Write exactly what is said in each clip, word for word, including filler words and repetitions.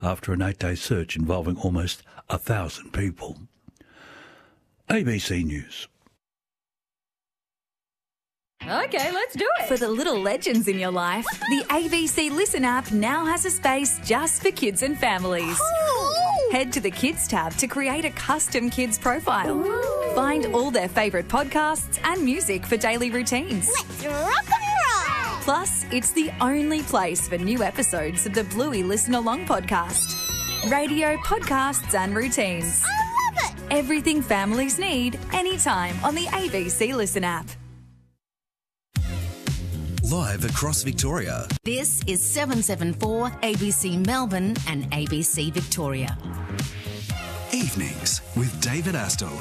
after an eight-day search involving almost a thousand people. A B C News. Okay, let's do it. For the little legends in your life, the A B C Listen app now has a space just for kids and families. Cool. Head to the Kids tab to create a custom kids profile. Ooh. Find all their favourite podcasts and music for daily routines. Let's rock and roll. Plus, it's the only place for new episodes of the Bluey Listen Along podcast. Radio, podcasts and routines. I love it. Everything families need, anytime on the A B C Listen app. Live across Victoria. This is seven seven four A B C Melbourne and A B C Victoria. Evenings with David Astle.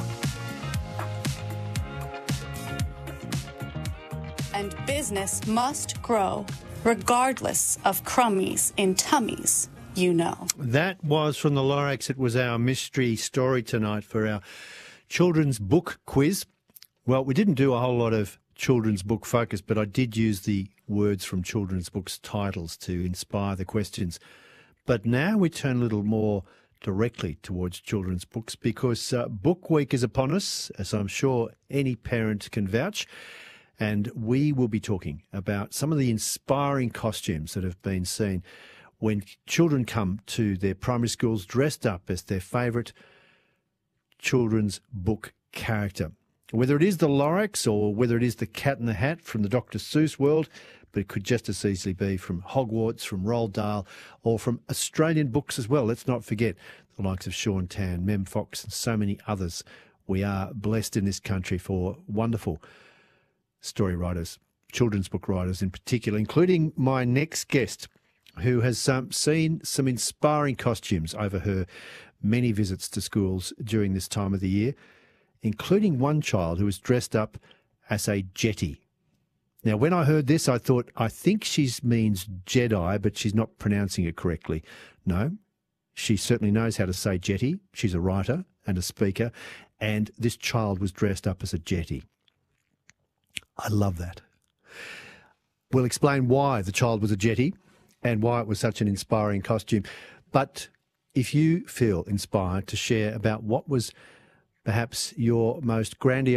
And business must grow, regardless of crummies in tummies, you know. That was from the Lorax. It was our mystery story tonight for our children's book quiz. Well, we didn't do a whole lot of children's book focus, but I did use the words from children's books titles to inspire the questions. But now we turn a little more directly towards children's books because uh, Book Week is upon us, as I'm sure any parent can vouch. And we will be talking about some of the inspiring costumes that have been seen when children come to their primary schools dressed up as their favourite children's book character. Whether it is the Lorax or whether it is the Cat in the Hat from the Doctor Seuss world, but it could just as easily be from Hogwarts, from Roald Dahl, or from Australian books as well. Let's not forget the likes of Sean Tan, Mem Fox, and so many others. We are blessed in this country for wonderful story writers, children's book writers in particular, including my next guest, who has um, seen some inspiring costumes over her many visits to schools during this time of the year, including one child who was dressed up as a jetty. Now, when I heard this, I thought, I think she means Jedi, but she's not pronouncing it correctly. No, she certainly knows how to say jetty. She's a writer and a speaker, and this child was dressed up as a jetty. I love that. We'll explain why the child was a jetty and why it was such an inspiring costume. But if you feel inspired to share about what was perhaps your most grandiose